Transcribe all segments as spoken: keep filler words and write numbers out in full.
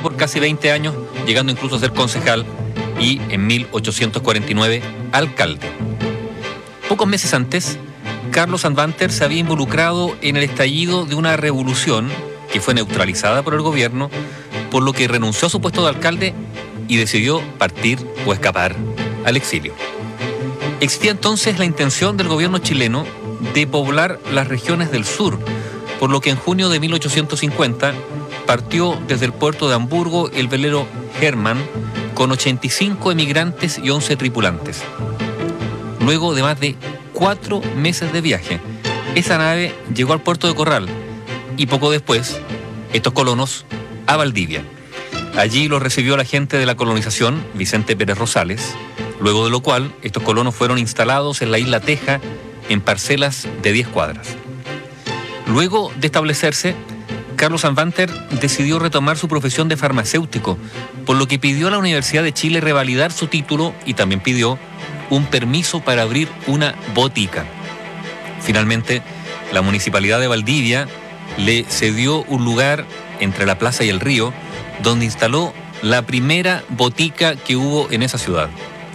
por casi veinte años, llegando incluso a ser concejal y en mil ochocientos cuarenta y nueve alcalde. Pocos meses antes, Carlos Andvanter se había involucrado en el estallido de una revolución que fue neutralizada por el gobierno, por lo que renunció a su puesto de alcalde y decidió partir o escapar al exilio. Existía entonces la intención del gobierno chileno de poblar las regiones del sur, por lo que en junio de mil ochocientos cincuenta partió desde el puerto de Hamburgo el velero Hermann con ochenta y cinco emigrantes y once tripulantes. Luego de más de cuatro meses de viaje, esa nave llegó al puerto de Corral y poco después, estos colonos a Valdivia. Allí los recibió la gente de la colonización, Vicente Pérez Rosales, luego de lo cual estos colonos fueron instalados en la isla Teja en parcelas de diez cuadras. Luego de establecerse, Carlos Andvanter decidió retomar su profesión de farmacéutico, por lo que pidió a la Universidad de Chile revalidar su título y también pidió un permiso para abrir una botica. Finalmente, la Municipalidad de Valdivia le cedió un lugar entre la plaza y el río, donde instaló la primera botica que hubo en esa ciudad.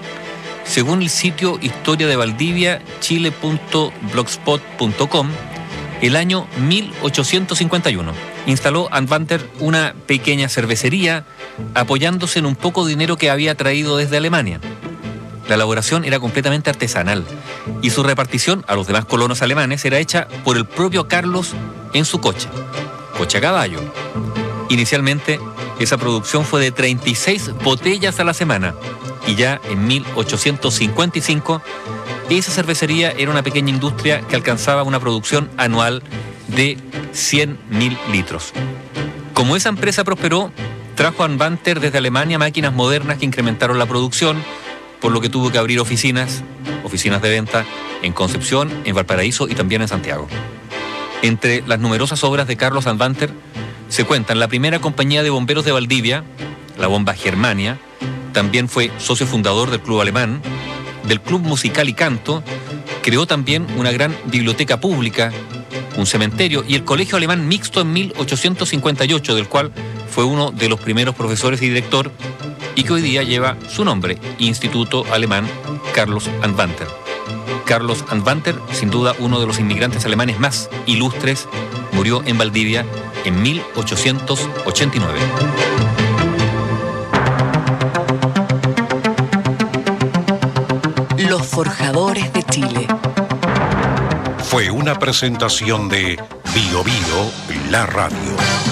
Según el sitio Historia de Valdivia, chile punto blogspot punto com, el año mil ochocientos cincuenta y uno instaló Andvanter una pequeña cervecería apoyándose en un poco de dinero que había traído desde Alemania. La elaboración era completamente artesanal y su repartición a los demás colonos alemanes era hecha por el propio Carlos en su coche, coche a caballo. Inicialmente, esa producción fue de treinta y seis botellas a la semana y ya en mil ochocientos cincuenta y cinco esa cervecería era una pequeña industria que alcanzaba una producción anual de cien mil litros. Como esa empresa prosperó, trajo a Andvanter desde Alemania máquinas modernas que incrementaron la producción, por lo que tuvo que abrir oficinas, oficinas de venta en Concepción, en Valparaíso y también en Santiago. Entre las numerosas obras de Carlos Andvanter se cuentan la primera compañía de bomberos de Valdivia, la Bomba Germania. También fue socio fundador del Club Alemán, del Club Musical y Canto. Creó también una gran biblioteca pública, un cementerio y el Colegio Alemán Mixto en mil ochocientos cincuenta y ocho, del cual fue uno de los primeros profesores y director, y que hoy día lleva su nombre, Instituto Alemán Carlos Andvanter. Carlos Andvanter, sin duda uno de los inmigrantes alemanes más ilustres, murió en Valdivia en mil ochocientos ochenta y nueve. Los Forjadores de Chile. Fue una presentación de Bio Bio, la radio.